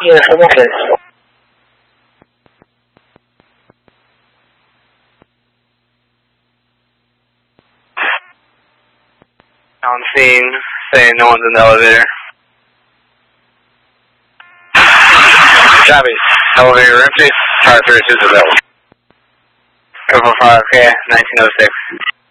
Yeah, I'm okay. On scene, saying no one's in the elevator. Copy. Elevator empty. Car 32 is available. 445K, 1906.